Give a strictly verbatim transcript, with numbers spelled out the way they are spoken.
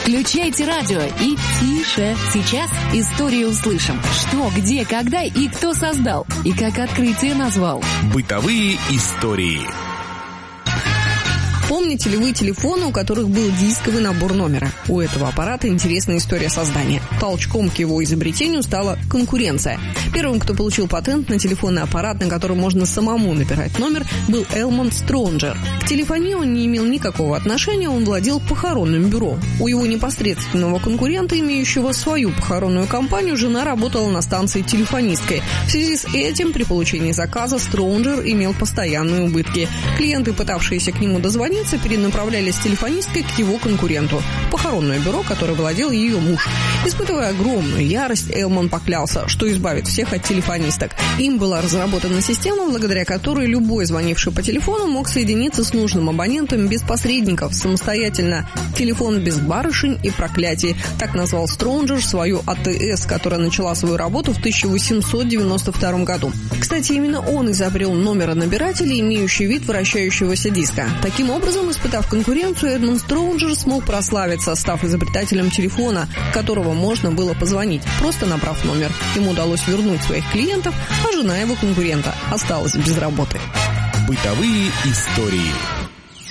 Включайте радио и тише. Сейчас историю услышим. Что, где, когда и кто создал. И как открытие назвал. Бытовые истории. Помните ли вы телефоны, у которых был дисковый набор номера? У этого аппарата интересная история создания. Толчком к его изобретению стала конкуренция. Первым, кто получил патент на телефонный аппарат, на котором можно самому набирать номер, был Элмонд Стронджер. К телефонии он не имел никакого отношения, он владел похоронным бюро. У его непосредственного конкурента, имеющего свою похоронную компанию, жена работала на станции телефонисткой. В связи с этим, при получении заказа, Стронджер имел постоянные убытки. Клиенты, пытавшиеся к нему дозвониться, перенаправлялись с телефонисткой к его конкуренту – похоронное бюро, которое владел ее муж. Испытывая огромную ярость, Элмон поклялся, что избавит всех от телефонисток. Им была разработана система, благодаря которой любой, звонивший по телефону, мог соединиться с нужным абонентом без посредников, самостоятельно. Телефон без барышень и проклятий. Так назвал Стронджер свою АТС, которая начала свою работу в тысяча восемьсот девяносто втором году. Кстати, именно он изобрел номеронабиратель, имеющий вид вращающегося диска. Таким образом, испытав конкуренцию, Эдмунд Стронджер смог прославиться, став изобретателем телефона, которого можно было позвонить, просто набрав номер. Ему удалось вернуть своих клиентов, а жена его конкурента осталась без работы. Бытовые истории.